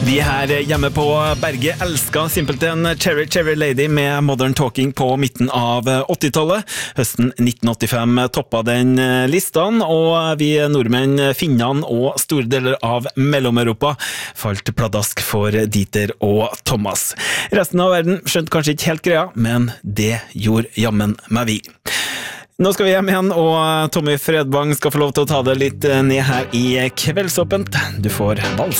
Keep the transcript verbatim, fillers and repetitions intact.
Vi her hjemme på Berge elsket simpelthen Cherry Cherry Lady med Modern Talking på midten av åttitallet. Høsten nitten åttifem toppa den listen, og vi nordmenn, finnene og store deler av Mellom-Europa falt pladask for Dieter og Thomas. Resten av verden skjønte kanskje ikke helt greia, men det gjorde jammen meg vi. Nå skal vi hjem igjen, og Tommy Fredbang skal få lov til å ta det litt ned her i Kveldsåpent. Du får vals.